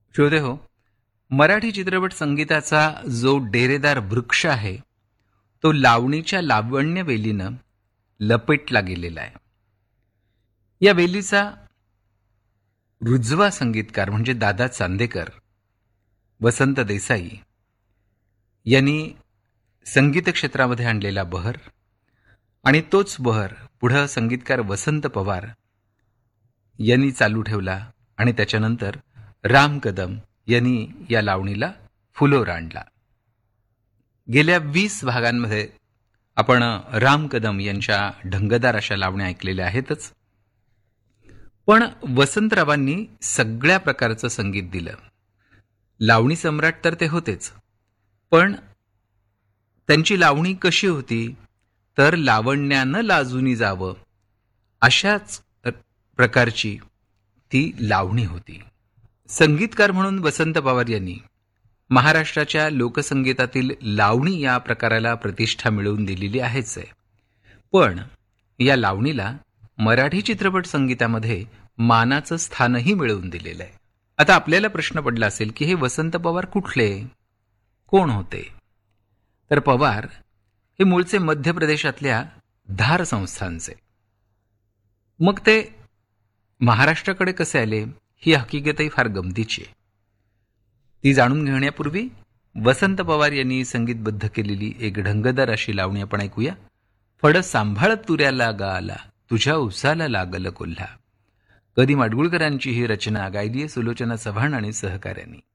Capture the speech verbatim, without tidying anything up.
श्रोते हो, मराठी चित्रपट संगीताचा जो डेरेदार वृक्ष आहे तो लावणीच्या लावण्य वेलीनं लपेटला गेलेला आहे. या वेलीचा रुजवा संगीतकार म्हणजे दादा चांदेकर, वसंत देसाई यांनी संगीत क्षेत्रामध्ये आणलेला बहर आणि तोच बहर पुढं संगीतकार वसंत पवार यांनी चालू ठेवला आणि त्याच्यानंतर राम कदम यांनी या लावणीला फुलोर आणला. गेल्या वीस भागांमध्ये आपण राम कदम यांच्या ढंगदार अशा लावण्या ऐकलेल्या आहेतच, पण वसंतरावांनी सगळ्या प्रकारचं संगीत दिलं. लावणी सम्राट तर ते होतेच, पण त्यांची लावणी कशी होती तर लावण्यानं लाजूनी जावं अशाच प्रकारची ती लावणी होती. संगीतकार म्हणून वसंत पवार यांनी महाराष्ट्राच्या लोकसंगीतातील लावणी या प्रकाराला प्रतिष्ठा मिळवून दिलेली आहेच आहे, पण या लावणीला मराठी चित्रपट संगीतामध्ये मानाचं स्थानही मिळवून दिलेलं आहे. आता आपल्याला प्रश्न पडला असेल की हे वसंत पवार कुठले, कोण होते? तर पवार हे मूळचे मध्य प्रदेशातल्या धार संस्थानचे. मग ते महाराष्ट्राकडे कसे आले ही हकीकतही फार गमतीची आहे. ती जाणून घेण्यापूर्वी वसंत पवार यांनी संगीतबद्ध केलेली एक ढंगदार अशी लावणी आपण ऐकूया. फड सांभाळत तुऱ्याला गाला, तुझ्या उसाला लागल कोल्हा. कधी माडगुळकरांची ही रचना गायली सुलोचना चव्हाण आणि सहकाऱ्यांनी.